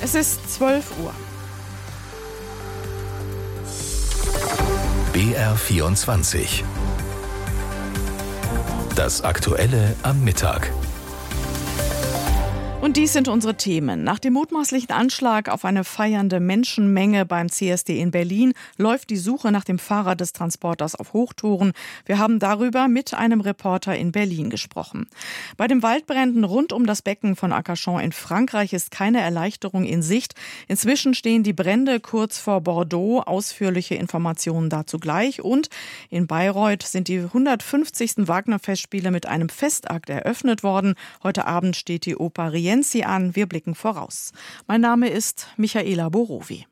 Es ist 12 Uhr. BR24. Das Aktuelle am Mittag. Und dies sind unsere Themen. Nach dem mutmaßlichen Anschlag auf eine feiernde Menschenmenge beim CSD in Berlin läuft die Suche nach dem Fahrer des Transporters auf Hochtouren. Wir haben darüber mit einem Reporter in Berlin gesprochen. Bei den Waldbränden rund um das Becken von Arcachon in Frankreich ist keine Erleichterung in Sicht. Inzwischen stehen die Brände kurz vor Bordeaux. Ausführliche Informationen dazu gleich. Und in Bayreuth sind die 150. Wagner-Festspiele mit einem Festakt eröffnet worden. Heute Abend steht die Oper Rienzi an. Wir blicken voraus. Mein Name ist Michaela Borowi.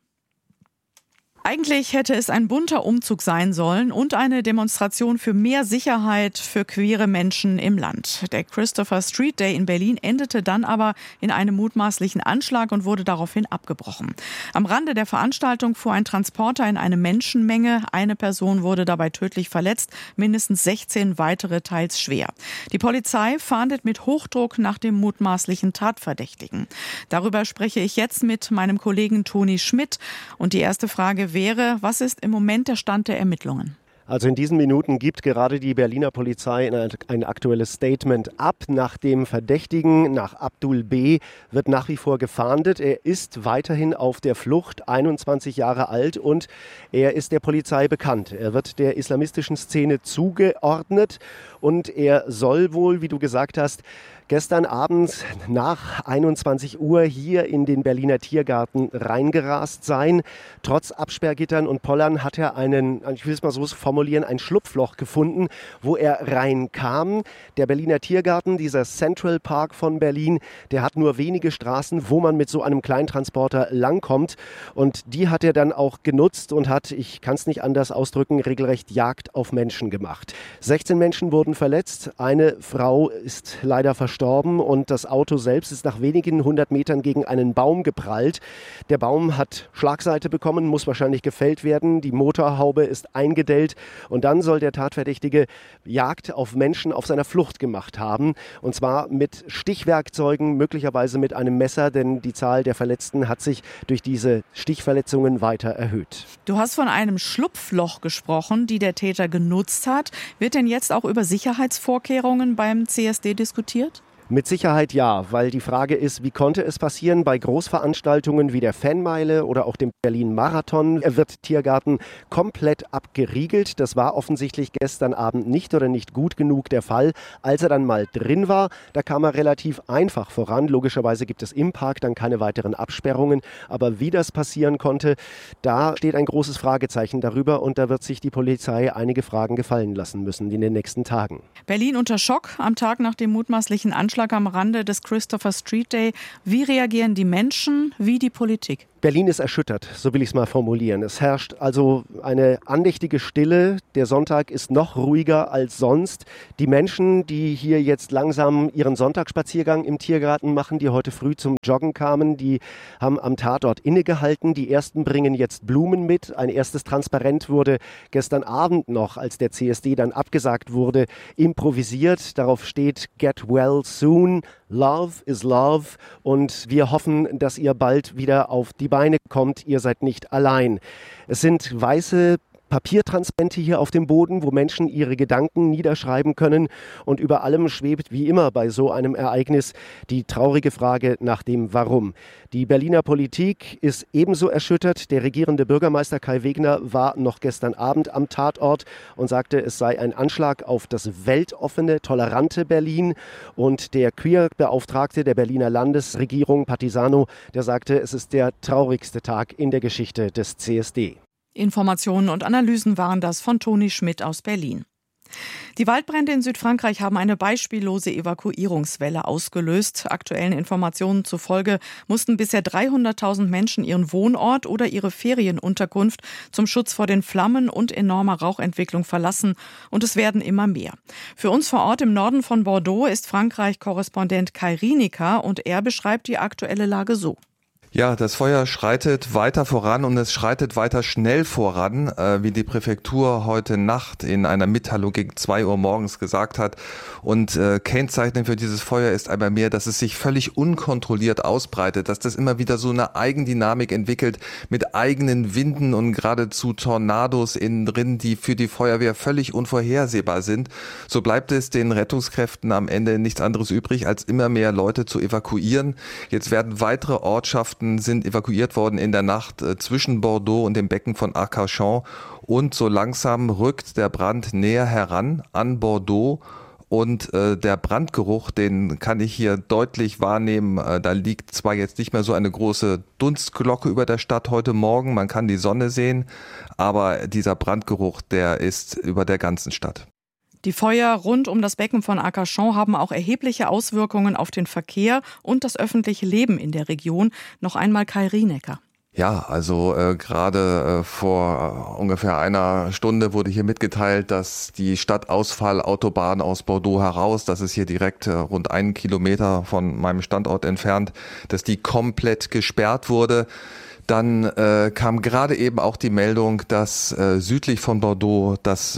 Eigentlich hätte es ein bunter Umzug sein sollen und eine Demonstration für mehr Sicherheit für queere Menschen im Land. Der Christopher Street Day in Berlin endete dann aber in einem mutmaßlichen Anschlag und wurde daraufhin abgebrochen. Am Rande der Veranstaltung fuhr ein Transporter in eine Menschenmenge. Eine Person wurde dabei tödlich verletzt, mindestens 16 weitere teils schwer. Die Polizei fahndet mit Hochdruck nach dem mutmaßlichen Tatverdächtigen. Darüber spreche ich jetzt mit meinem Kollegen Toni Schmidt. Und die erste Frage wäre, was ist im Moment der Stand der Ermittlungen? Also in diesen Minuten gibt gerade die Berliner Polizei ein aktuelles Statement ab. Nach dem Verdächtigen, nach Abdul B., wird nach wie vor gefahndet. Er ist weiterhin auf der Flucht, 21 Jahre alt, und er ist der Polizei bekannt. Er wird der islamistischen Szene zugeordnet und er soll wohl, wie du gesagt hast, gestern Abend nach 21 Uhr hier in den Berliner Tiergarten reingerast sein. Trotz Absperrgittern und Pollern hat er ich will es mal so formulieren, ein Schlupfloch gefunden, wo er reinkam. Der Berliner Tiergarten, dieser Central Park von Berlin, der hat nur wenige Straßen, wo man mit so einem Kleintransporter langkommt. Und die hat er dann auch genutzt und hat, ich kann es nicht anders ausdrücken, regelrecht Jagd auf Menschen gemacht. 16 Menschen wurden verletzt, eine Frau ist leider verstorben und das Auto selbst ist nach wenigen 100 Metern gegen einen Baum geprallt. Der Baum hat Schlagseite bekommen, muss wahrscheinlich gefällt werden. Die Motorhaube ist eingedellt und dann soll der Tatverdächtige Jagd auf Menschen auf seiner Flucht gemacht haben. Und zwar mit Stichwerkzeugen, möglicherweise mit einem Messer, denn die Zahl der Verletzten hat sich durch diese Stichverletzungen weiter erhöht. Du hast von einem Schlupfloch gesprochen, die der Täter genutzt hat. Wird denn jetzt auch über Sicherheitsvorkehrungen beim CSD diskutiert? Mit Sicherheit ja, weil die Frage ist, wie konnte es passieren bei Großveranstaltungen wie der Fanmeile oder auch dem Berlin-Marathon? Wird Tiergarten komplett abgeriegelt. Das war offensichtlich gestern Abend nicht oder nicht gut genug der Fall. Als er dann mal drin war, da kam er relativ einfach voran. Logischerweise gibt es im Park dann keine weiteren Absperrungen. Aber wie das passieren konnte, da steht ein großes Fragezeichen darüber und da wird sich die Polizei einige Fragen gefallen lassen müssen in den nächsten Tagen. Berlin unter Schock am Tag nach dem mutmaßlichen Anschlag am Rande des Christopher Street Day. Wie reagieren die Menschen, wie die Politik? Berlin ist erschüttert, so will ich es mal formulieren. Es herrscht also eine andächtige Stille. Der Sonntag ist noch ruhiger als sonst. Die Menschen, die hier jetzt langsam ihren Sonntagsspaziergang im Tiergarten machen, die heute früh zum Joggen kamen, die haben am Tatort innegehalten. Die ersten bringen jetzt Blumen mit. Ein erstes Transparent wurde gestern Abend noch, als der CSD dann abgesagt wurde, improvisiert. Darauf steht "Get well soon", Love is love, und wir hoffen, dass ihr bald wieder auf die Beine kommt. Ihr seid nicht allein. Es sind weiße Papiertransparente hier auf dem Boden, wo Menschen ihre Gedanken niederschreiben können. Und über allem schwebt wie immer bei so einem Ereignis die traurige Frage nach dem Warum. Die Berliner Politik ist ebenso erschüttert. Der regierende Bürgermeister Kai Wegner war noch gestern Abend am Tatort und sagte, es sei ein Anschlag auf das weltoffene, tolerante Berlin. Und der Queer-Beauftragte der Berliner Landesregierung, Patisano, der sagte, es ist der traurigste Tag in der Geschichte des CSD. Informationen und Analysen waren das von Toni Schmidt aus Berlin. Die Waldbrände in Südfrankreich haben eine beispiellose Evakuierungswelle ausgelöst. Aktuellen Informationen zufolge mussten bisher 300.000 Menschen ihren Wohnort oder ihre Ferienunterkunft zum Schutz vor den Flammen und enormer Rauchentwicklung verlassen. Und es werden immer mehr. Für uns vor Ort im Norden von Bordeaux ist Frankreich-Korrespondent Kai Rienecker und er beschreibt die aktuelle Lage so. Ja, das Feuer schreitet weiter voran und es schreitet weiter schnell voran, wie die Präfektur heute Nacht in einer Mitteilung gegen 2 Uhr morgens gesagt hat. Und kennzeichnend für dieses Feuer ist einmal mehr, dass es sich völlig unkontrolliert ausbreitet, dass das immer wieder so eine Eigendynamik entwickelt mit eigenen Winden und geradezu Tornados innen drin, die für die Feuerwehr völlig unvorhersehbar sind. So bleibt es den Rettungskräften am Ende nichts anderes übrig, als immer mehr Leute zu evakuieren. Jetzt werden weitere Ortschaften sind evakuiert worden in der Nacht zwischen Bordeaux und dem Becken von Arcachon und so langsam rückt der Brand näher heran an Bordeaux und der Brandgeruch, den kann ich hier deutlich wahrnehmen. Da liegt zwar jetzt nicht mehr so eine große Dunstglocke über der Stadt heute Morgen, man kann die Sonne sehen, aber dieser Brandgeruch, der ist über der ganzen Stadt. Die Feuer rund um das Becken von Arcachon haben auch erhebliche Auswirkungen auf den Verkehr und das öffentliche Leben in der Region. Noch einmal Kai Rienecker. Ja, also gerade vor ungefähr einer Stunde wurde hier mitgeteilt, dass die Stadtausfallautobahn aus Bordeaux heraus, das ist hier direkt rund 1 Kilometer von meinem Standort entfernt, dass die komplett gesperrt wurde. Dann kam gerade eben auch die Meldung, dass südlich von Bordeaux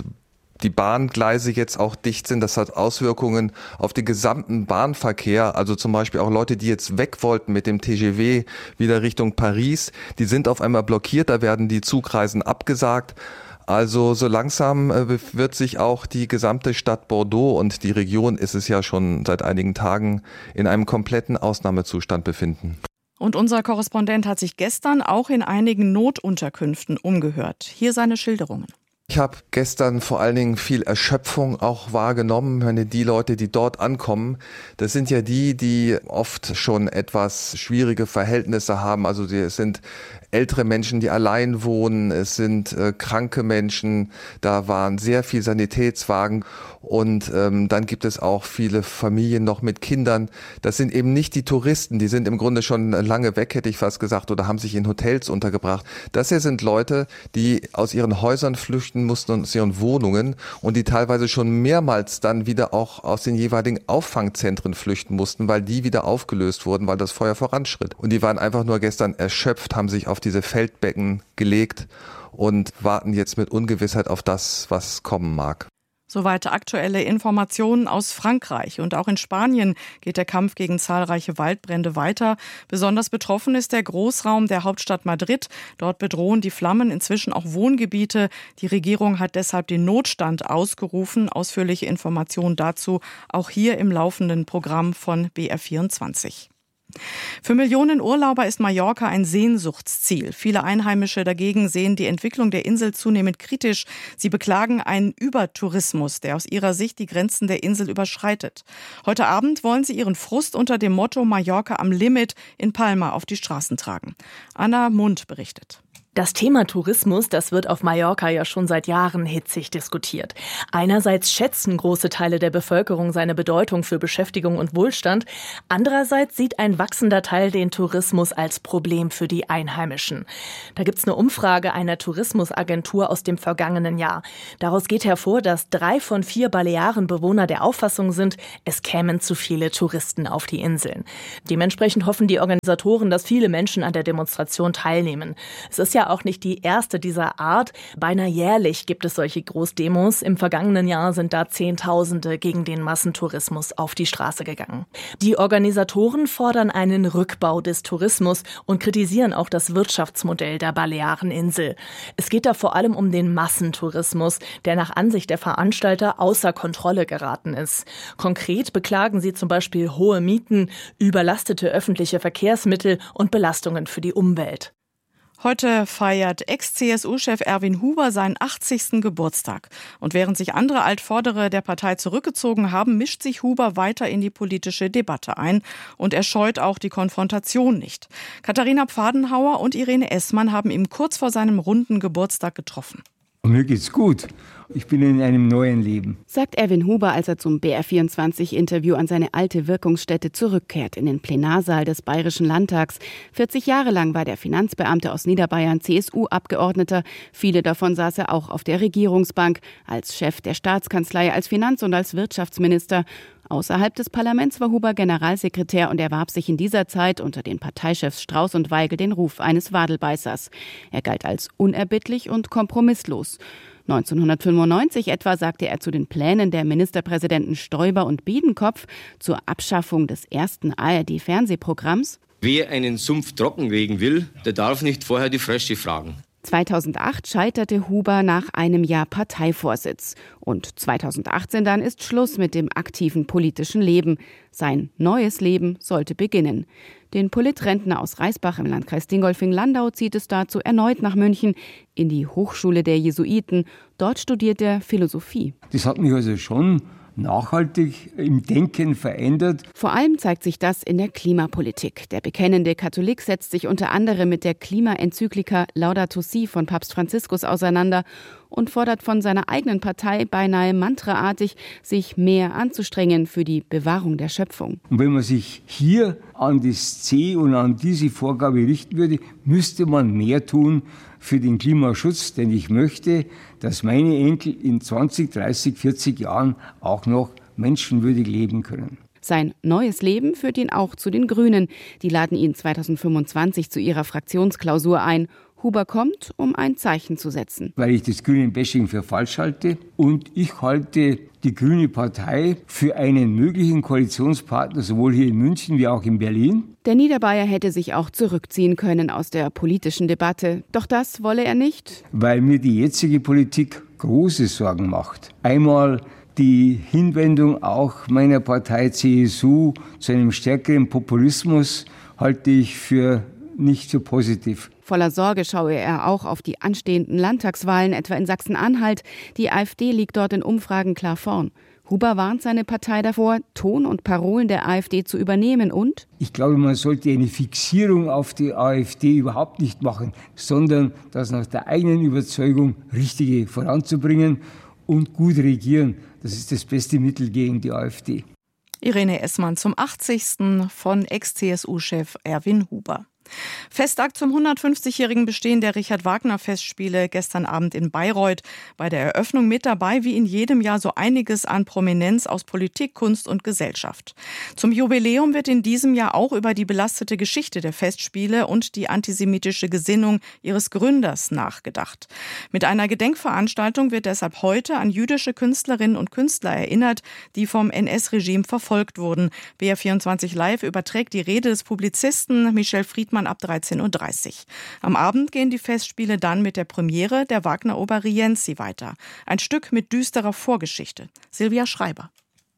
die Bahngleise jetzt auch dicht sind. Das hat Auswirkungen auf den gesamten Bahnverkehr. Also zum Beispiel auch Leute, die jetzt weg wollten mit dem TGV wieder Richtung Paris, die sind auf einmal blockiert. Da werden die Zugreisen abgesagt. Also so langsam wird sich auch die gesamte Stadt Bordeaux und die Region ist es ja schon seit einigen Tagen in einem kompletten Ausnahmezustand befinden. Und unser Korrespondent hat sich gestern auch in einigen Notunterkünften umgehört. Hier seine Schilderungen. Ich habe gestern vor allen Dingen viel Erschöpfung auch wahrgenommen. Die Leute, die dort ankommen, das sind ja die oft schon etwas schwierige Verhältnisse haben. Also es sind ältere Menschen, die allein wohnen, es sind kranke Menschen, da waren sehr viel Sanitätswagen und dann gibt es auch viele Familien noch mit Kindern. Das sind eben nicht die Touristen, die sind im Grunde schon lange weg, hätte ich fast gesagt, oder haben sich in Hotels untergebracht. Das hier sind Leute, die aus ihren Häusern flüchten mussten und aus ihren Wohnungen und die teilweise schon mehrmals dann wieder auch aus den jeweiligen Auffangzentren flüchten mussten, weil die wieder aufgelöst wurden, weil das Feuer voranschritt. Und die waren einfach nur gestern erschöpft, haben sich auf diese Feldbecken gelegt und warten jetzt mit Ungewissheit auf das, was kommen mag. Soweit aktuelle Informationen aus Frankreich. Und auch in Spanien geht der Kampf gegen zahlreiche Waldbrände weiter. Besonders betroffen ist der Großraum der Hauptstadt Madrid. Dort bedrohen die Flammen inzwischen auch Wohngebiete. Die Regierung hat deshalb den Notstand ausgerufen. Ausführliche Informationen dazu auch hier im laufenden Programm von BR24. Für Millionen Urlauber ist Mallorca ein Sehnsuchtsziel. Viele Einheimische dagegen sehen die Entwicklung der Insel zunehmend kritisch. Sie beklagen einen Übertourismus, der aus ihrer Sicht die Grenzen der Insel überschreitet. Heute Abend wollen sie ihren Frust unter dem Motto Mallorca am Limit in Palma auf die Straßen tragen. Anna Mund berichtet. Das Thema Tourismus, das wird auf Mallorca ja schon seit Jahren hitzig diskutiert. Einerseits schätzen große Teile der Bevölkerung seine Bedeutung für Beschäftigung und Wohlstand. Andererseits sieht ein wachsender Teil den Tourismus als Problem für die Einheimischen. Da gibt's eine Umfrage einer Tourismusagentur aus dem vergangenen Jahr. Daraus geht hervor, dass 3 von 4 Balearenbewohner der Auffassung sind, es kämen zu viele Touristen auf die Inseln. Dementsprechend hoffen die Organisatoren, dass viele Menschen an der Demonstration teilnehmen. Es ist ja auch nicht die erste dieser Art. Beinahe jährlich gibt es solche Großdemos. Im vergangenen Jahr sind da Zehntausende gegen den Massentourismus auf die Straße gegangen. Die Organisatoren fordern einen Rückbau des Tourismus und kritisieren auch das Wirtschaftsmodell der Baleareninsel. Es geht da vor allem um den Massentourismus, der nach Ansicht der Veranstalter außer Kontrolle geraten ist. Konkret beklagen sie zum Beispiel hohe Mieten, überlastete öffentliche Verkehrsmittel und Belastungen für die Umwelt. Heute feiert Ex-CSU-Chef Erwin Huber seinen 80. Geburtstag. Und während sich andere Altvordere der Partei zurückgezogen haben, mischt sich Huber weiter in die politische Debatte ein. Und er scheut auch die Konfrontation nicht. Katharina Pfadenhauer und Irene Essmann haben ihn kurz vor seinem runden Geburtstag getroffen. Mir geht's gut. Ich bin in einem neuen Leben. Sagt Erwin Huber, als er zum BR24-Interview an seine alte Wirkungsstätte zurückkehrt, in den Plenarsaal des Bayerischen Landtags. 40 Jahre lang war der Finanzbeamte aus Niederbayern CSU-Abgeordneter. Viele davon saß er auch auf der Regierungsbank, als Chef der Staatskanzlei, als Finanz- und als Wirtschaftsminister. Außerhalb des Parlaments war Huber Generalsekretär und erwarb sich in dieser Zeit unter den Parteichefs Strauß und Weigel den Ruf eines Wadelbeißers. Er galt als unerbittlich und kompromisslos. 1995 etwa sagte er zu den Plänen der Ministerpräsidenten Stoiber und Biedenkopf zur Abschaffung des ersten ARD-Fernsehprogramms: Wer einen Sumpf trockenlegen will, der darf nicht vorher die Frösche fragen. 2008 scheiterte Huber nach einem Jahr Parteivorsitz. Und 2018 dann ist Schluss mit dem aktiven politischen Leben. Sein neues Leben sollte beginnen. Den Politrentner aus Reisbach im Landkreis Dingolfing-Landau zieht es dazu erneut nach München in die Hochschule der Jesuiten. Dort studiert er Philosophie. Das hat mich also schon nachhaltig im Denken verändert. Vor allem zeigt sich das in der Klimapolitik. Der bekennende Katholik setzt sich unter anderem mit der Klimaenzyklika Laudato Si von Papst Franziskus auseinander und fordert von seiner eigenen Partei beinahe mantraartig, sich mehr anzustrengen für die Bewahrung der Schöpfung. Und wenn man sich hier an das Ziel und an diese Vorgabe richten würde, müsste man mehr tun für den Klimaschutz, denn ich möchte, dass meine Enkel in 20, 30, 40 Jahren auch noch menschenwürdig leben können. Sein neues Leben führt ihn auch zu den Grünen. Die laden ihn 2025 zu ihrer Fraktionsklausur ein. Huber kommt, um ein Zeichen zu setzen. Weil ich das Grünen-Bashing für falsch halte und ich halte die Grüne Partei für einen möglichen Koalitionspartner, sowohl hier in München wie auch in Berlin. Der Niederbayer hätte sich auch zurückziehen können aus der politischen Debatte. Doch das wolle er nicht. Weil mir die jetzige Politik große Sorgen macht. Einmal die Hinwendung auch meiner Partei CSU zu einem stärkeren Populismus halte ich für nicht so positiv. Voller Sorge schaue er auch auf die anstehenden Landtagswahlen, etwa in Sachsen-Anhalt. Die AfD liegt dort in Umfragen klar vorn. Huber warnt seine Partei davor, Ton und Parolen der AfD zu übernehmen und: Ich glaube, man sollte eine Fixierung auf die AfD überhaupt nicht machen, sondern das nach der eigenen Überzeugung Richtige voranzubringen und gut regieren. Das ist das beste Mittel gegen die AfD. Irene Essmann zum 80. von Ex-CSU-Chef Erwin Huber. Festakt zum 150-jährigen Bestehen der Richard-Wagner-Festspiele gestern Abend in Bayreuth. Bei der Eröffnung mit dabei, wie in jedem Jahr, so einiges an Prominenz aus Politik, Kunst und Gesellschaft. Zum Jubiläum wird in diesem Jahr auch über die belastete Geschichte der Festspiele und die antisemitische Gesinnung ihres Gründers nachgedacht. Mit einer Gedenkveranstaltung wird deshalb heute an jüdische Künstlerinnen und Künstler erinnert, die vom NS-Regime verfolgt wurden. BR24 Live überträgt die Rede des Publizisten Michel Friedmann ab 13:30 Uhr. Am Abend gehen die Festspiele dann mit der Premiere der Wagner-Oper Rienzi weiter. Ein Stück mit düsterer Vorgeschichte. Silvia Schreiber.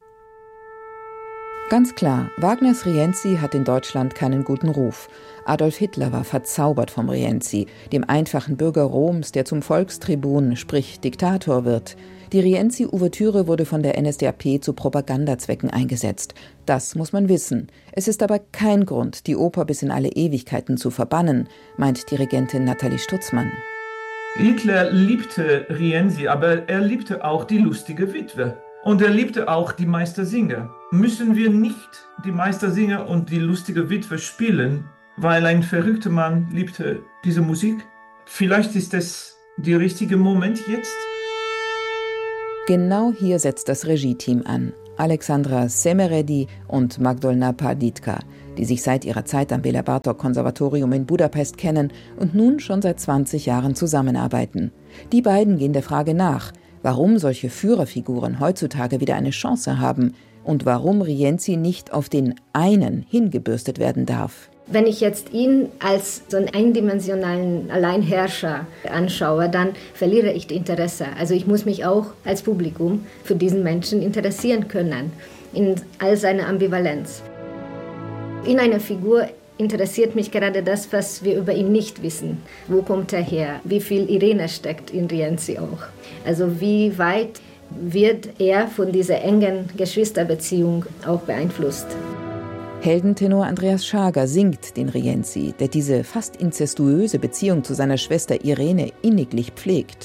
Ganz klar, Wagners Rienzi hat in Deutschland keinen guten Ruf. Adolf Hitler war verzaubert vom Rienzi, dem einfachen Bürger Roms, der zum Volkstribun, sprich Diktator wird. Die Rienzi-Ouvertüre wurde von der NSDAP zu Propagandazwecken eingesetzt. Das muss man wissen. Es ist aber kein Grund, die Oper bis in alle Ewigkeiten zu verbannen, meint Dirigentin Nathalie Stutzmann. Hitler liebte Rienzi, aber er liebte auch die lustige Witwe. Und er liebte auch die Meistersinger. Müssen wir nicht die Meistersinger und die lustige Witwe spielen, weil ein verrückter Mann liebte diese Musik? Vielleicht ist es der richtige Moment jetzt? Genau hier setzt das Regie-Team an. Alexandra Semeredi und Magdolna Parditka, die sich seit ihrer Zeit am Béla Bartók Konservatorium in Budapest kennen und nun schon seit 20 Jahren zusammenarbeiten. Die beiden gehen der Frage nach, warum solche Führerfiguren heutzutage wieder eine Chance haben und warum Rienzi nicht auf den einen hingebürstet werden darf. Wenn ich jetzt ihn als so einen eindimensionalen Alleinherrscher anschaue, dann verliere ich das Interesse. Also ich muss mich auch als Publikum für diesen Menschen interessieren können, in all seiner Ambivalenz. In einer Figur interessiert mich gerade das, was wir über ihn nicht wissen. Wo kommt er her? Wie viel Irene steckt in Rienzi auch? Also wie weit wird er von dieser engen Geschwisterbeziehung auch beeinflusst? Heldentenor Andreas Schager singt den Rienzi, der diese fast inzestuöse Beziehung zu seiner Schwester Irene inniglich pflegt.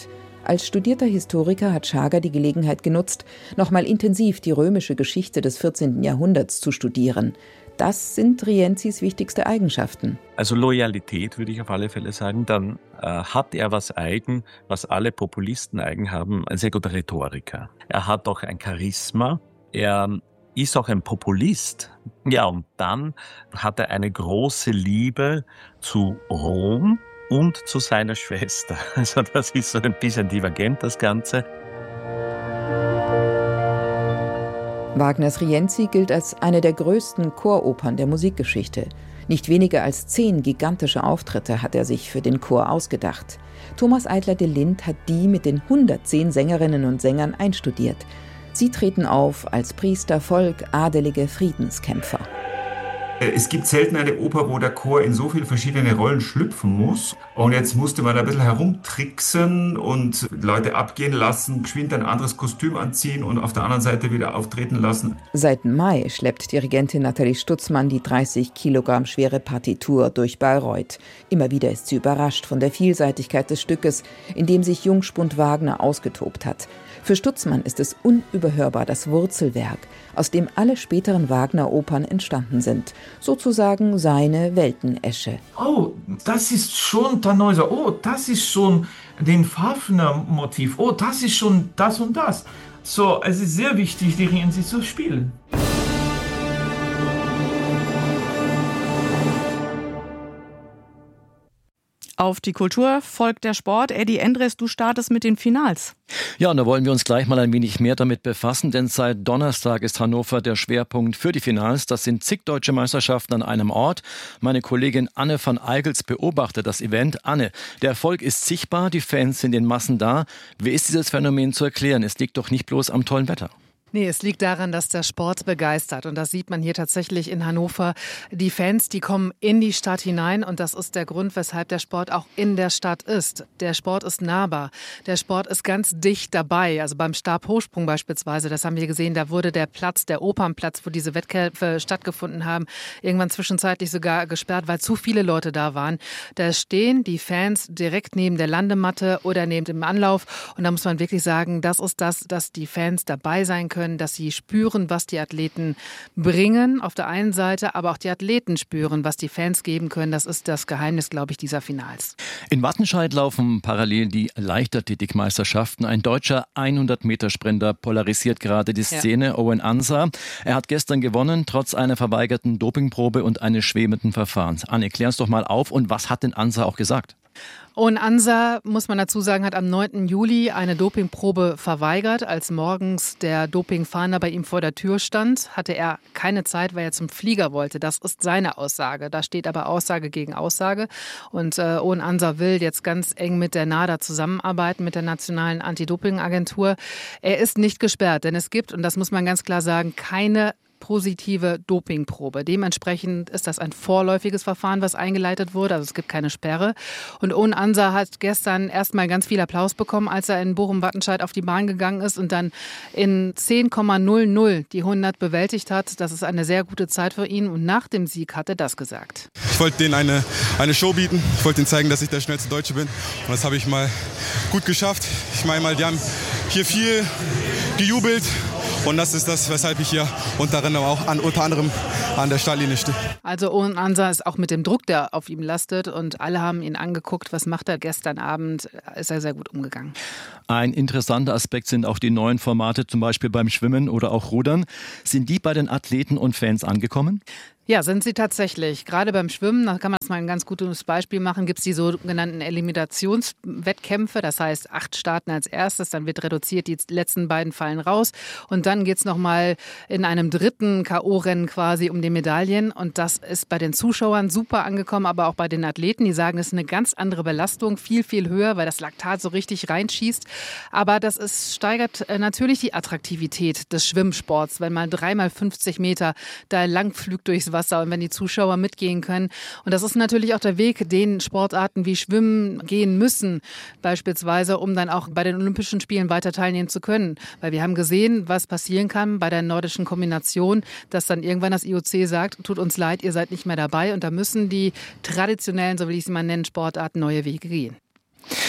Als studierter Historiker hat Schager die Gelegenheit genutzt, nochmal intensiv die römische Geschichte des 14. Jahrhunderts zu studieren. Das sind Rienzis wichtigste Eigenschaften. Also Loyalität würde ich auf alle Fälle sagen. Dann hat er was eigen, was alle Populisten eigen haben, ein sehr guter Rhetoriker. Er hat auch ein Charisma. Er ist auch ein Populist. Ja, und dann hat er eine große Liebe zu Rom und zu seiner Schwester. Also das ist so ein bisschen divergent, das Ganze. Wagners Rienzi gilt als eine der größten Choropern der Musikgeschichte. Nicht weniger als 10 gigantische Auftritte hat er sich für den Chor ausgedacht. Thomas Eidler de Lindt hat die mit den 110 Sängerinnen und Sängern einstudiert. Sie treten auf als Priester, Volk, adelige Friedenskämpfer. Es gibt selten eine Oper, wo der Chor in so viele verschiedene Rollen schlüpfen muss. Und jetzt musste man ein bisschen herumtricksen und Leute abgehen lassen, geschwind ein anderes Kostüm anziehen und auf der anderen Seite wieder auftreten lassen. Seit Mai schleppt Dirigentin Nathalie Stutzmann die 30 Kilogramm schwere Partitur durch Bayreuth. Immer wieder ist sie überrascht von der Vielseitigkeit des Stückes, in dem sich Jungspund Wagner ausgetobt hat. Für Stutzmann ist es unüberhörbar das Wurzelwerk, aus dem alle späteren Wagner-Opern entstanden sind. Sozusagen seine Weltenesche. Oh, das ist schon Tannhäuser. Oh, das ist schon den Fafner-Motiv. Oh, das ist schon das und das. So, es ist sehr wichtig, die Rienzi zu spielen. Auf die Kultur folgt der Sport. Eddie Endres, du startest mit den Finals. Ja, und da wollen wir uns gleich mal ein wenig mehr damit befassen, denn seit Donnerstag ist Hannover der Schwerpunkt für die Finals. Das sind zig deutsche Meisterschaften an einem Ort. Meine Kollegin Anne van Eigels beobachtet das Event. Anne, der Erfolg ist sichtbar, die Fans sind in Massen da. Wie ist dieses Phänomen zu erklären? Es liegt doch nicht bloß am tollen Wetter. Nee, es liegt daran, dass der Sport begeistert. Und das sieht man hier tatsächlich in Hannover. Die Fans, die kommen in die Stadt hinein. Und das ist der Grund, weshalb der Sport auch in der Stadt ist. Der Sport ist nahbar. Der Sport ist ganz dicht dabei. Also beim Stabhochsprung beispielsweise, das haben wir gesehen, da wurde der Platz, der Opernplatz, wo diese Wettkämpfe stattgefunden haben, irgendwann zwischenzeitlich sogar gesperrt, weil zu viele Leute da waren. Da stehen die Fans direkt neben der Landematte oder neben dem Anlauf. Und da muss man wirklich sagen, das ist das, dass die Fans dabei sein können, dass sie spüren, was die Athleten bringen auf der einen Seite, aber auch die Athleten spüren, was die Fans geben können. Das ist das Geheimnis, glaube ich, dieser Finals. In Wattenscheid laufen parallel die Leichtathletikmeisterschaften. Ein deutscher 100-Meter-Sprinter polarisiert gerade die Szene, ja. Owen Ansah. Er hat gestern gewonnen, trotz einer verweigerten Dopingprobe und eines schwebenden Verfahrens. Anne, klär uns doch mal auf. Und was hat denn Ansah auch gesagt? Und Ansah, muss man dazu sagen, hat am 9. Juli eine Dopingprobe verweigert. Als morgens der Dopingfahnder bei ihm vor der Tür stand, hatte er keine Zeit, weil er zum Flieger wollte. Das ist seine Aussage. Da steht aber Aussage gegen Aussage. Und Owen Ansah will jetzt ganz eng mit der NADA zusammenarbeiten, mit der Nationalen Anti-Doping-Agentur. Er ist nicht gesperrt, denn es gibt, und das muss man ganz klar sagen, keine positive Dopingprobe. Dementsprechend ist das ein vorläufiges Verfahren, was eingeleitet wurde. Also es gibt keine Sperre. Und Owen Ansah hat gestern erstmal ganz viel Applaus bekommen, als er in Bochum-Wattenscheid auf die Bahn gegangen ist und dann in 10,00 die 100 bewältigt hat. Das ist eine sehr gute Zeit für ihn. Und nach dem Sieg hat er das gesagt. Ich wollte denen eine Show bieten. Ich wollte ihnen zeigen, dass ich der schnellste Deutsche bin. Und das habe ich mal gut geschafft. Ich meine mal, die haben hier viel gejubelt. Und das ist das, weshalb ich hier unter anderem an der Startlinie stehe. Also Owen Ansah ist auch mit dem Druck, der auf ihm lastet. Und alle haben ihn angeguckt. Was macht er? Gestern Abend ist er sehr gut umgegangen. Ein interessanter Aspekt sind auch die neuen Formate, zum Beispiel beim Schwimmen oder auch Rudern. Sind die bei den Athleten und Fans angekommen? Ja, sind sie tatsächlich. Gerade beim Schwimmen, da kann man mal ein ganz gutes Beispiel machen, gibt es die sogenannten Eliminationswettkämpfe. Das heißt, 8 starten als erstes, dann wird reduziert, die letzten beiden fallen raus. Und dann geht es nochmal in einem dritten K.O.-Rennen quasi um die Medaillen. Und das ist bei den Zuschauern super angekommen, aber auch bei den Athleten. Die sagen, es ist eine ganz andere Belastung, viel, viel höher, weil das Laktat so richtig reinschießt. Aber steigert natürlich die Attraktivität des Schwimmsports, wenn man 3x50 Meter da langpflügt durchs Wasser und wenn die Zuschauer mitgehen können. Und das ist natürlich auch der Weg, den Sportarten wie Schwimmen gehen müssen, beispielsweise, um dann auch bei den Olympischen Spielen weiter teilnehmen zu können. Weil wir haben gesehen, was passieren kann bei der nordischen Kombination, dass dann irgendwann das IOC sagt, tut uns leid, ihr seid nicht mehr dabei. Und da müssen die traditionellen, so will ich sie mal nennen, Sportarten neue Wege gehen.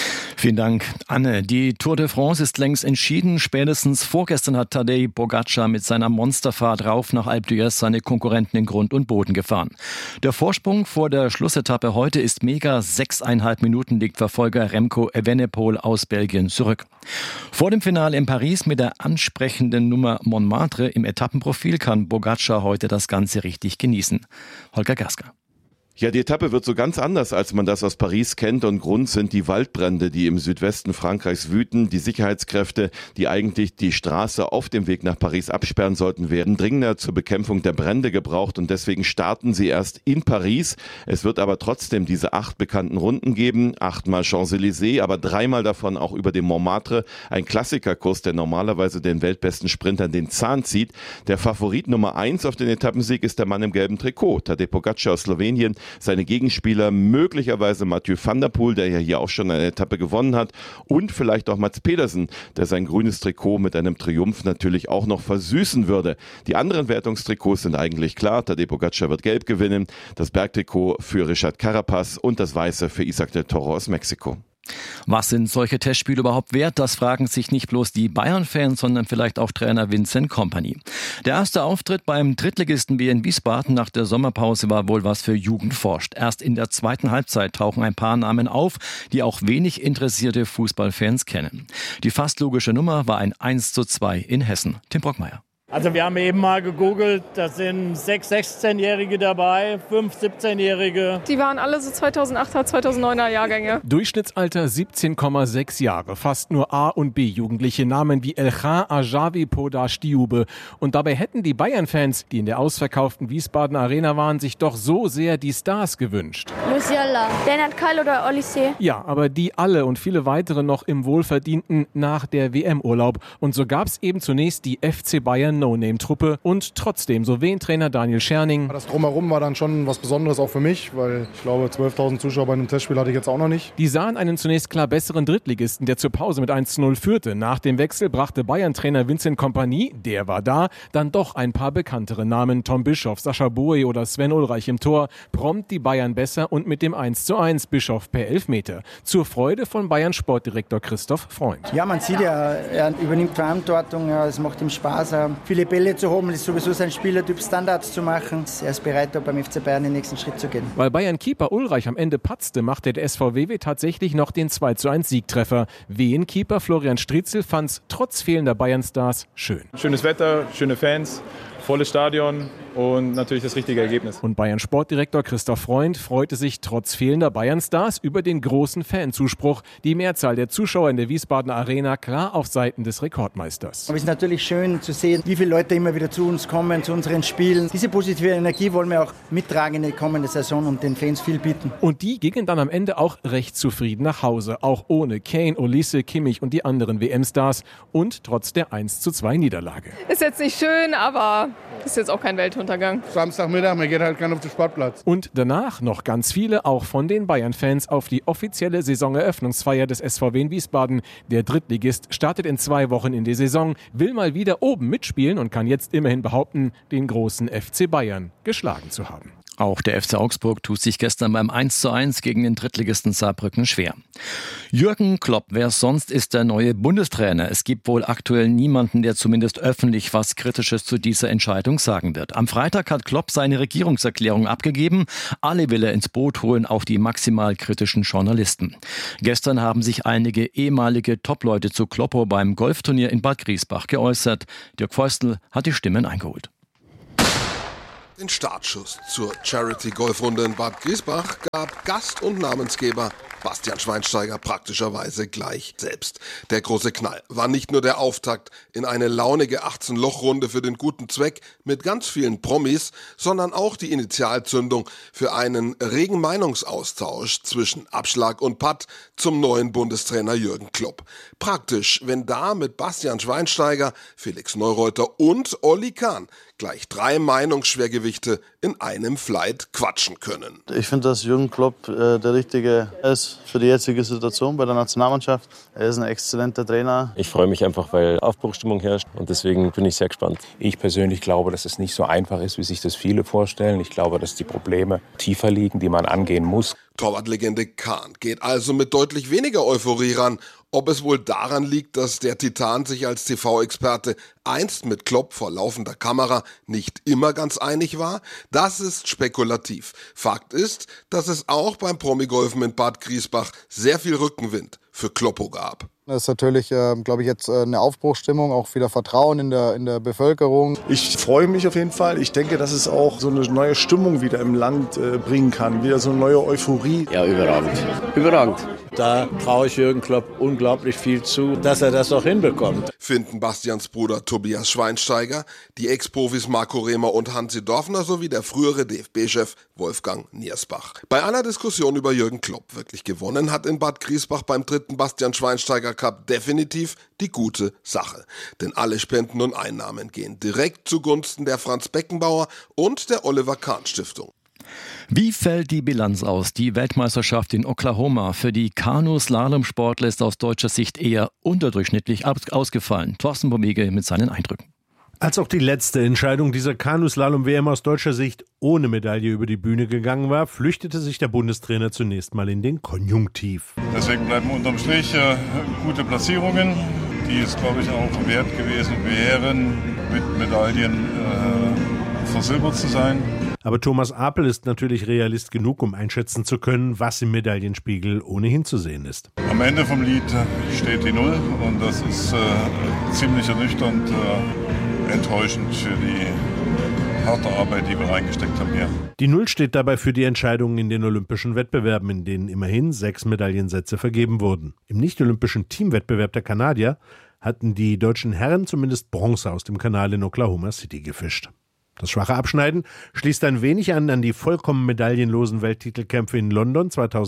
Vielen Dank, Anne. Die Tour de France ist längst entschieden. Spätestens vorgestern hat Tadej Pogačar mit seiner Monsterfahrt rauf nach Alpe d'Huez seine Konkurrenten in Grund und Boden gefahren. Der Vorsprung vor der Schlussetappe heute ist mega. 6,5 Minuten liegt Verfolger Remco Evenepoel aus Belgien zurück. Vor dem Finale in Paris mit der ansprechenden Nummer Montmartre im Etappenprofil kann Pogačar heute das Ganze richtig genießen. Holger Gasker. Ja, die Etappe wird so ganz anders, als man das aus Paris kennt, und Grund sind die Waldbrände, die im Südwesten Frankreichs wüten. Die Sicherheitskräfte, die eigentlich die Straße auf dem Weg nach Paris absperren sollten, werden dringender zur Bekämpfung der Brände gebraucht und deswegen starten sie erst in Paris. Es wird aber trotzdem diese 8 bekannten Runden geben, 8-mal Champs-Élysées, aber 3-mal davon auch über den Montmartre, ein Klassikerkurs, der normalerweise den weltbesten Sprintern den Zahn zieht. Der Favorit Nummer 1 auf den Etappensieg ist der Mann im gelben Trikot, Tadej Pogačar aus Slowenien. Seine Gegenspieler möglicherweise Mathieu van der Poel, der ja hier auch schon eine Etappe gewonnen hat, und vielleicht auch Mads Pedersen, der sein grünes Trikot mit einem Triumph natürlich auch noch versüßen würde. Die anderen Wertungstrikots sind eigentlich klar. Tadej Pogačar wird gelb gewinnen, das Bergtrikot für Richard Carapaz und das weiße für Isaac del Toro aus Mexiko. Was sind solche Testspiele überhaupt wert? Das fragen sich nicht bloß die Bayern-Fans, sondern vielleicht auch Trainer Vincent Kompany. Der erste Auftritt beim Drittligisten Wien Wiesbaden nach der Sommerpause war wohl was für Jugend forscht. Erst in der zweiten Halbzeit tauchen ein paar Namen auf, die auch wenig interessierte Fußballfans kennen. Die fast logische Nummer war ein 1:2 in Hessen. Tim Brockmeier. Also wir haben eben mal gegoogelt, da sind 6 16-Jährige dabei, 5 17-Jährige. Die waren alle so 2008er, 2009er Jahrgänge. Durchschnittsalter 17,6 Jahre. Fast nur A- und B-Jugendliche, Namen wie Elkhan, Ajavi, Poda, Stiube. Und dabei hätten die Bayern-Fans, die in der ausverkauften Wiesbaden Arena waren, sich doch so sehr die Stars gewünscht. Musiala, Lennart Kall oder Olysee. Ja, aber die alle und viele weitere noch im wohlverdienten nach der WM-Urlaub. Und so gab es eben zunächst die FC Bayern No-Name-Truppe und trotzdem, so Trainer Daniel Scherning. Das Drumherum war dann schon was Besonderes auch für mich, weil ich glaube, 12.000 Zuschauer bei einem Testspiel hatte ich jetzt auch noch nicht. Die sahen einen zunächst klar besseren Drittligisten, der zur Pause mit 1:0 führte. Nach dem Wechsel brachte Bayern-Trainer Vincent Kompany, der war da, dann doch ein paar bekanntere Namen. Tom Bischoff, Sascha Boe oder Sven Ulreich im Tor. Prompt die Bayern besser und mit dem 1:1 Bischoff per Elfmeter. Zur Freude von Bayern-Sportdirektor Christoph Freund. Ja, man sieht ja, er übernimmt Verantwortung, es macht ihm Spaß. Viele Bälle zu haben, ist sowieso sein Spielertyp, Standards zu machen. Er ist bereit, beim FC Bayern den nächsten Schritt zu gehen. Weil Bayern-Keeper Ulreich am Ende patzte, machte der SVW tatsächlich noch den 2:1 Siegtreffer. Wien-Keeper Florian Stritzel fand's trotz fehlender Bayern-Stars schön. Schönes Wetter, schöne Fans, volles Stadion und natürlich das richtige Ergebnis. Und Bayern-Sportdirektor Christoph Freund freute sich trotz fehlender Bayern-Stars über den großen Fanzuspruch. Die Mehrzahl der Zuschauer in der Wiesbaden Arena klar auf Seiten des Rekordmeisters. Aber es ist natürlich schön zu sehen, wie viele Leute immer wieder zu uns kommen, zu unseren Spielen. Diese positive Energie wollen wir auch mittragen in die kommende Saison und den Fans viel bieten. Und die gingen dann am Ende auch recht zufrieden nach Hause. Auch ohne Kane, Olise, Kimmich und die anderen WM-Stars. Und trotz der 1:2 Niederlage. Ist jetzt nicht schön, aber ist jetzt auch kein Weltuntergang. Samstagmittag, wir gehen halt gerne auf den Sportplatz. Und danach noch ganz viele, auch von den Bayern-Fans, auf die offizielle Saisoneröffnungsfeier des SVW in Wiesbaden. Der Drittligist startet in 2 Wochen in die Saison, will mal wieder oben mitspielen und kann jetzt immerhin behaupten, den großen FC Bayern geschlagen zu haben. Auch der FC Augsburg tut sich gestern beim 1:1 gegen den Drittligisten Saarbrücken schwer. Jürgen Klopp, wer sonst, ist der neue Bundestrainer. Es gibt wohl aktuell niemanden, der zumindest öffentlich was Kritisches zu dieser Entscheidung sagen wird. Am Freitag hat Klopp seine Regierungserklärung abgegeben. Alle will er ins Boot holen, auch die maximal kritischen Journalisten. Gestern haben sich einige ehemalige Topleute zu Kloppo beim Golfturnier in Bad Griesbach geäußert. Dirk Feustel hat die Stimmen eingeholt. Den Startschuss zur Charity-Golfrunde in Bad Griesbach gab Gast und Namensgeber Bastian Schweinsteiger praktischerweise gleich selbst. Der große Knall war nicht nur der Auftakt in eine launige 18-Loch-Runde für den guten Zweck mit ganz vielen Promis, sondern auch die Initialzündung für einen regen Meinungsaustausch zwischen Abschlag und Putt zum neuen Bundestrainer Jürgen Klopp. Praktisch, wenn da mit Bastian Schweinsteiger, Felix Neureuter und Olli Kahn gleich 3 Meinungsschwergewichte in einem Flight quatschen können. Ich finde, dass Jürgen Klopp der Richtige ist für die jetzige Situation bei der Nationalmannschaft. Er ist ein exzellenter Trainer. Ich freue mich einfach, weil Aufbruchsstimmung herrscht und deswegen bin ich sehr gespannt. Ich persönlich glaube, dass es nicht so einfach ist, wie sich das viele vorstellen. Ich glaube, dass die Probleme tiefer liegen, die man angehen muss. Torwartlegende Kahn geht also mit deutlich weniger Euphorie ran. Ob es wohl daran liegt, dass der Titan sich als TV-Experte einst mit Klopp vor laufender Kamera nicht immer ganz einig war, das ist spekulativ. Fakt ist, dass es auch beim Promigolfen in Bad Griesbach sehr viel Rückenwind für Kloppo gab. Das ist natürlich, glaube ich, jetzt eine Aufbruchsstimmung, auch wieder Vertrauen in der Bevölkerung. Ich freue mich auf jeden Fall. Ich denke, dass es auch so eine neue Stimmung wieder im Land bringen kann. Wieder so eine neue Euphorie. Ja, überragend. Überragend. Da traue ich Jürgen Klopp unglaublich viel zu, dass er das auch hinbekommt. Finden Bastians Bruder Tobias Schweinsteiger, die Ex-Profis Marco Rehmer und Hansi Dorfner sowie der frühere DFB-Chef Wolfgang Niersbach. Bei einer Diskussion über Jürgen Klopp wirklich gewonnen hat in Bad Griesbach beim 3. Bastian Schweinsteiger Cup definitiv die gute Sache. Denn alle Spenden und Einnahmen gehen direkt zugunsten der Franz Beckenbauer und der Oliver Kahn Stiftung. Wie fällt die Bilanz aus? Die Weltmeisterschaft in Oklahoma für die Kanu-Slalom-Sportler ist aus deutscher Sicht eher unterdurchschnittlich ausgefallen. Thorsten Bomege mit seinen Eindrücken. Als auch die letzte Entscheidung dieser Kanu-Slalom-WM aus deutscher Sicht ohne Medaille über die Bühne gegangen war, flüchtete sich der Bundestrainer zunächst mal in den Konjunktiv. Deswegen bleiben unterm Strich gute Platzierungen, die es, glaube ich, auch wert gewesen wären, mit Medaillen versilbert zu sein. Aber Thomas Apel ist natürlich Realist genug, um einschätzen zu können, was im Medaillenspiegel ohnehin zu sehen ist. Am Ende vom Lied steht die Null und das ist ziemlich ernüchternd, enttäuschend für die harte Arbeit, die wir reingesteckt haben hier. Die Null steht dabei für die Entscheidungen in den olympischen Wettbewerben, in denen immerhin 6 Medaillensätze vergeben wurden. Im nicht-olympischen Teamwettbewerb der Kanadier hatten die deutschen Herren zumindest Bronze aus dem Kanal in Oklahoma City gefischt. Das schwache Abschneiden schließt ein wenig an die vollkommen medaillenlosen Welttitelkämpfe in London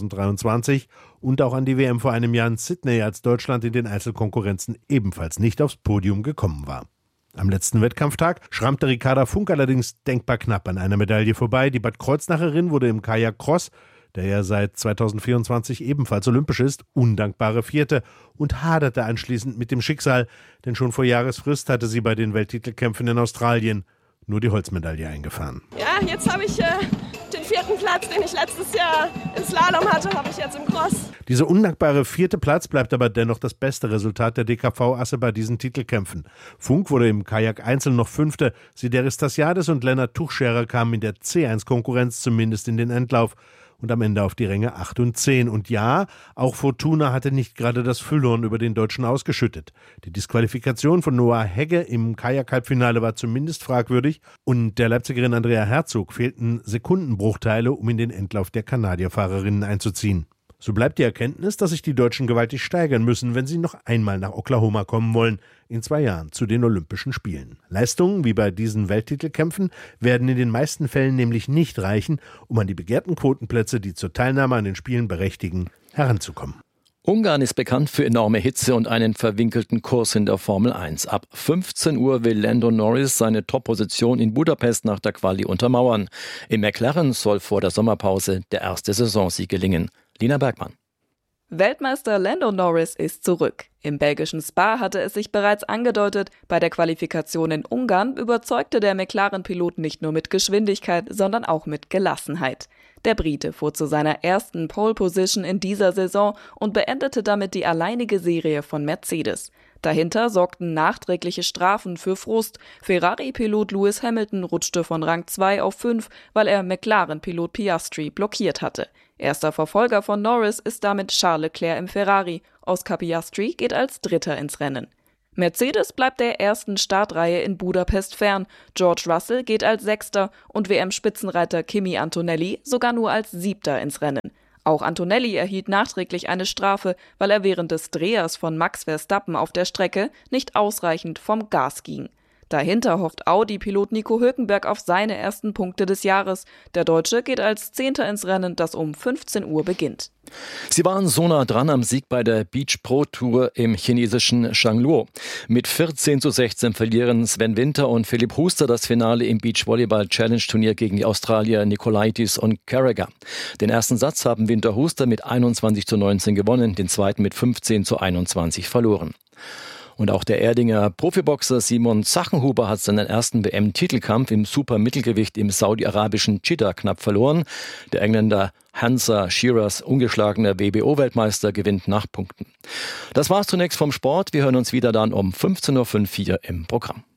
2023 und auch an die WM vor einem Jahr in Sydney, als Deutschland in den Einzelkonkurrenzen ebenfalls nicht aufs Podium gekommen war. Am letzten Wettkampftag schrammte Ricarda Funk allerdings denkbar knapp an einer Medaille vorbei. Die Bad Kreuznacherin wurde im Kajak-Cross, der ja seit 2024 ebenfalls olympisch ist, undankbare Vierte und haderte anschließend mit dem Schicksal, denn schon vor Jahresfrist hatte sie bei den Welttitelkämpfen in Australien nur die Holzmedaille eingefahren. Ja, jetzt habe ich den 4. Platz, den ich letztes Jahr im Slalom hatte, habe ich jetzt im Cross. Dieser undankbare 4. Platz bleibt aber dennoch das beste Resultat der DKV-Asse bei diesen Titelkämpfen. Funk wurde im Kajak Einzel noch 5. Sideris Tassiadis und Lennart Tuchscherer kamen in der C1-Konkurrenz zumindest in den Endlauf und am Ende auf die Ränge 8 und 10. Und ja, auch Fortuna hatte nicht gerade das Füllhorn über den Deutschen ausgeschüttet. Die Disqualifikation von Noah Hegge im Kajak-Halbfinale war zumindest fragwürdig und der Leipzigerin Andrea Herzog fehlten Sekundenbruchteile, um in den Endlauf der Kanadierfahrerinnen einzuziehen. So bleibt die Erkenntnis, dass sich die Deutschen gewaltig steigern müssen, wenn sie noch einmal nach Oklahoma kommen wollen, in 2 Jahren zu den Olympischen Spielen. Leistungen wie bei diesen Welttitelkämpfen werden in den meisten Fällen nämlich nicht reichen, um an die begehrten Quotenplätze, die zur Teilnahme an den Spielen berechtigen, heranzukommen. Ungarn ist bekannt für enorme Hitze und einen verwinkelten Kurs in der Formel 1. Ab 15 Uhr will Lando Norris seine Top-Position in Budapest nach der Quali untermauern. Im McLaren soll vor der Sommerpause der erste Saisonsieg gelingen. Lina Bergmann. Weltmeister Lando Norris ist zurück. Im belgischen Spa hatte es sich bereits angedeutet, bei der Qualifikation in Ungarn überzeugte der McLaren-Pilot nicht nur mit Geschwindigkeit, sondern auch mit Gelassenheit. Der Brite fuhr zu seiner ersten Pole-Position in dieser Saison und beendete damit die alleinige Serie von Mercedes. Dahinter sorgten nachträgliche Strafen für Frust. Ferrari-Pilot Lewis Hamilton rutschte von Rang 2 auf 5, weil er McLaren-Pilot Piastri blockiert hatte. Erster Verfolger von Norris ist damit Charles Leclerc im Ferrari. Oscar Piastri geht als Dritter ins Rennen. Mercedes bleibt der ersten Startreihe in Budapest fern. George Russell geht als Sechster und WM-Spitzenreiter Kimi Antonelli sogar nur als Siebter ins Rennen. Auch Antonelli erhielt nachträglich eine Strafe, weil er während des Drehers von Max Verstappen auf der Strecke nicht ausreichend vom Gas ging. Dahinter hofft Audi-Pilot Nico Hülkenberg auf seine ersten Punkte des Jahres. Der Deutsche geht als Zehnter ins Rennen, das um 15 Uhr beginnt. Sie waren so nah dran am Sieg bei der Beach Pro Tour im chinesischen Shangluo. Mit 14:16 verlieren Sven Winter und Philipp Huster das Finale im Beachvolleyball Challenge Turnier gegen die Australier Nicolaitis und Carragher. Den ersten Satz haben Winter Huster mit 21:19 gewonnen, den zweiten mit 15:21 verloren. Und auch der Erdinger Profiboxer Simon Zachenhuber hat seinen ersten WM-Titelkampf im Supermittelgewicht im saudi-arabischen Jeddah knapp verloren. Der Engländer Hansa Shearers, ungeschlagener WBO-Weltmeister, gewinnt nach Punkten. Das war's zunächst vom Sport. Wir hören uns wieder dann um 15.05 Uhr hier im Programm.